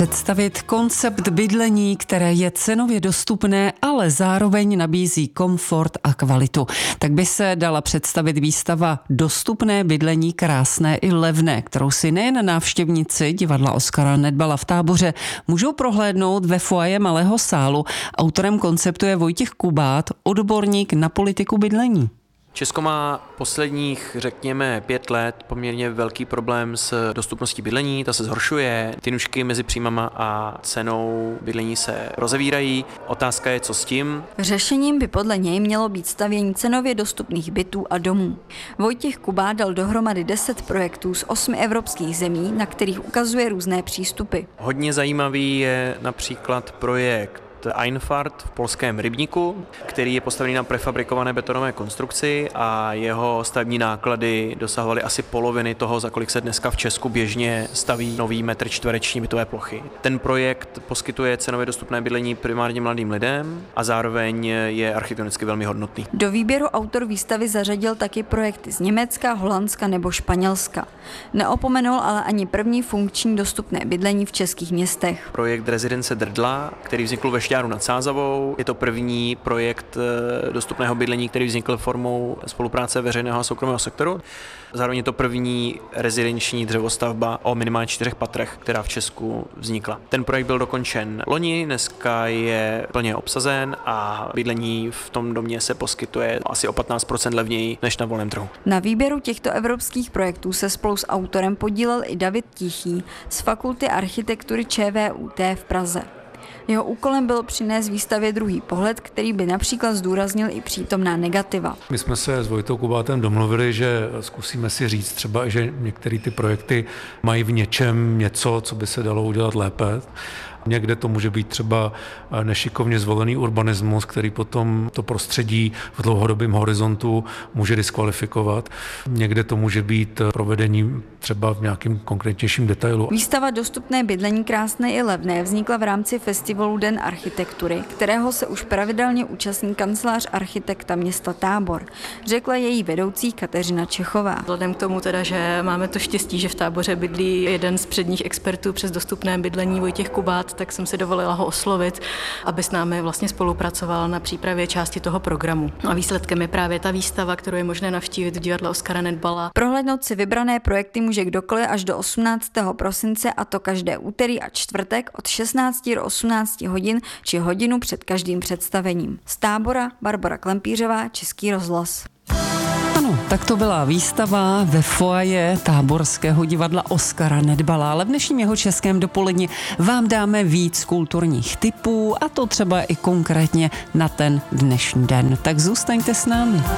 Představit koncept bydlení, které je cenově dostupné, ale zároveň nabízí komfort a kvalitu. Tak by se dala představit výstava Dostupné bydlení, krásné i levné, kterou si nejen návštěvníci divadla Oskara Nedbala v Táboře můžou prohlédnout ve foyer malého sálu. Autorem konceptu je Vojtěch Kubát, odborník na politiku bydlení. Česko má posledních, řekněme, 5 let poměrně velký problém s dostupností bydlení, ta se zhoršuje, ty nůžky mezi příjmama a cenou bydlení se rozevírají. Otázka je, co s tím. Řešením by podle něj mělo být stavění cenově dostupných bytů a domů. Vojtěch Kubát dal dohromady 10 projektů z 8 evropských zemí, na kterých ukazuje různé přístupy. Hodně zajímavý je například projekt Einfart v polském Rybníku, který je postavený na prefabrikované betonové konstrukci a jeho stavební náklady dosahovaly asi poloviny toho, za kolik se dneska v Česku běžně staví nový metr čtvereční bytové plochy. Ten projekt poskytuje cenově dostupné bydlení primárně mladým lidem a zároveň je architektonicky velmi hodnotný. Do výběru autor výstavy zařadil taky projekty z Německa, Holandska nebo Španělska. Neopomenul ale ani první funkční dostupné bydlení v českých městech. Projekt Rezidence Drdla, který vznikl ve Šťáru nad Sázavou. Je to první projekt dostupného bydlení, který vznikl formou spolupráce veřejného a soukromého sektoru. Zároveň je to první rezidenční dřevostavba o minimálně 4 patrech, která v Česku vznikla. Ten projekt byl dokončen loni, dneska je plně obsazen a bydlení v tom domě se poskytuje asi o 15% levněji než na volném trhu. Na výběru těchto evropských projektů se spolu s autorem podílel i David Tichý z Fakulty architektury ČVUT v Praze. Jeho úkolem bylo přinést výstavě druhý pohled, který by například zdůraznil i přítomná negativa. My jsme se s Vojtou Kubátem domluvili, že zkusíme si říct třeba, že některé ty projekty mají v něčem něco, co by se dalo udělat lépe. Někde to může být třeba nešikovně zvolený urbanismus, který potom to prostředí v dlouhodobém horizontu může diskvalifikovat. Někde to může být provedení třeba v nějakým konkrétnějším detailu. Výstava Dostupné bydlení, krásné i levné vznikla v rámci festivalu Den architektury, kterého se už pravidelně účastní kancelář architekta města Tábor, řekla její vedoucí Kateřina Čechová. Vzhledem k tomu teda, že máme to štěstí, že v Táboře bydlí jeden z předních expertů přes dostupné bydlení Vojtěch Kubát, tak jsem si dovolila ho oslovit, aby s námi vlastně spolupracoval na přípravě části toho programu. A výsledkem je právě ta výstava, kterou je možné navštívit v divadle Oskara Nedbala. Prohlédnout si vybrané projekty může kdokoliv až do 18. prosince, a to každé úterý a čtvrtek od 16 do 18 hodin či hodinu před každým představením. Z Tábora Barbora Klempířová, Český rozhlas. Ano, tak to byla výstava ve foyer táborského divadla Oskara Nedbala, ale v dnešním jeho českém dopoledni vám dáme víc kulturních tipů, a to třeba i konkrétně na ten dnešní den. Tak zůstaňte s námi.